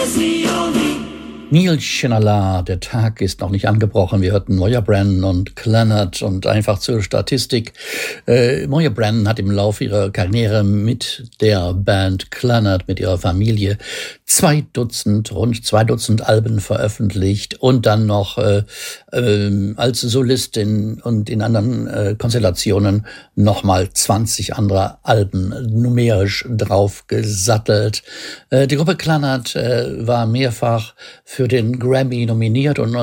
Neil Schinala, der Tag ist noch nicht angebrochen. Wir hörten Moya Brennan und Clannad und einfach zur Statistik. Moya Brennan hat im Laufe ihrer Karriere mit der Band Clannad, mit ihrer Familie, rund 2 Dutzend Alben veröffentlicht und dann noch als Solistin und in anderen Konstellationen nochmal 20 andere Alben numerisch draufgesattelt. Die Gruppe Clannad war mehrfach für den Grammy nominiert und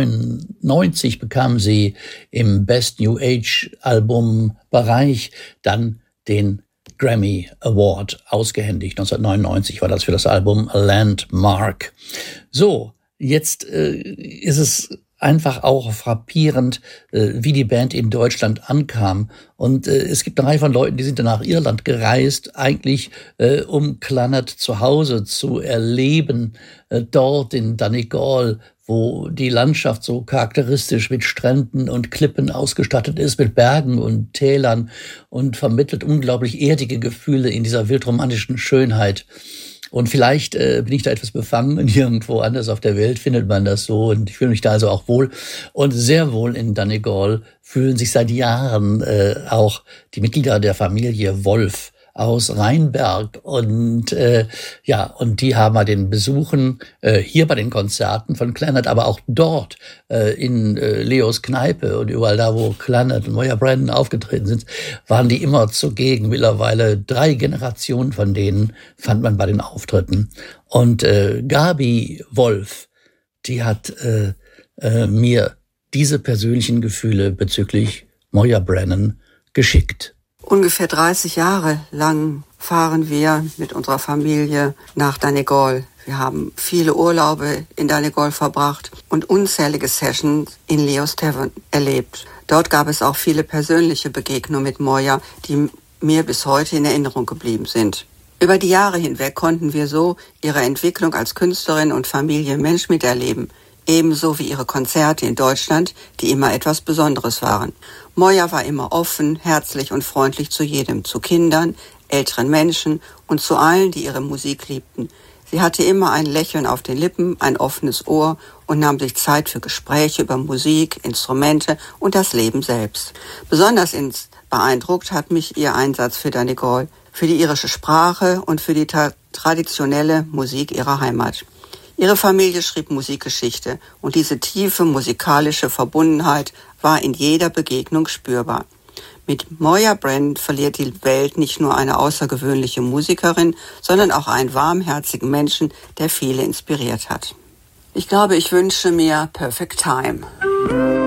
1999 bekam sie im Best New Age Album Bereich dann den Grammy Award ausgehändigt. 1999 war das für das Album Landmark. So, jetzt ist es einfach auch frappierend, wie die Band in Deutschland ankam. Und es gibt eine Reihe von Leuten, die sind dann nach Irland gereist, eigentlich um Clannad zu Hause zu erleben, dort in Donegal, wo die Landschaft so charakteristisch mit Stränden und Klippen ausgestattet ist, mit Bergen und Tälern und vermittelt unglaublich erdige Gefühle in dieser wildromantischen Schönheit. Und vielleicht bin ich da etwas befangen, nirgendwo anders auf der Welt findet man das so und ich fühle mich da also auch wohl. Und sehr wohl in Donegal fühlen sich seit Jahren auch die Mitglieder der Familie Wolf aus Rheinberg und und die haben bei den Besuchen hier bei den Konzerten von Clannad, aber auch dort in Leos Kneipe und überall da, wo Clannad und Moya Brennan aufgetreten sind, waren die immer zugegen. Mittlerweile 3 Generationen von denen fand man bei den Auftritten. Und Gabi Wolf, die hat mir diese persönlichen Gefühle bezüglich Moya Brennan geschickt. Ungefähr 30 Jahre lang fahren wir mit unserer Familie nach Donegal. Wir haben viele Urlaube in Donegal verbracht und unzählige Sessions in Leos Tavern erlebt. Dort gab es auch viele persönliche Begegnungen mit Moya, die mir bis heute in Erinnerung geblieben sind. Über die Jahre hinweg konnten wir so ihre Entwicklung als Künstlerin und Familienmensch miterleben. Ebenso wie ihre Konzerte in Deutschland, die immer etwas Besonderes waren. Moya war immer offen, herzlich und freundlich zu jedem, zu Kindern, älteren Menschen und zu allen, die ihre Musik liebten. Sie hatte immer ein Lächeln auf den Lippen, ein offenes Ohr und nahm sich Zeit für Gespräche über Musik, Instrumente und das Leben selbst. Besonders beeindruckt hat mich ihr Einsatz für Donegal, für die irische Sprache und für die traditionelle Musik ihrer Heimat. Ihre Familie schrieb Musikgeschichte und diese tiefe musikalische Verbundenheit war in jeder Begegnung spürbar. Mit Moya Brennan verliert die Welt nicht nur eine außergewöhnliche Musikerin, sondern auch einen warmherzigen Menschen, der viele inspiriert hat. Ich glaube, ich wünsche mir Perfect Time.